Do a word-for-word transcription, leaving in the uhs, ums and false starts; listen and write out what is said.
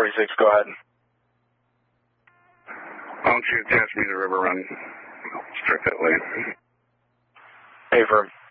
forty-six, go ahead. Why don't you attach me to River Run? Strike that way. Hey, firm.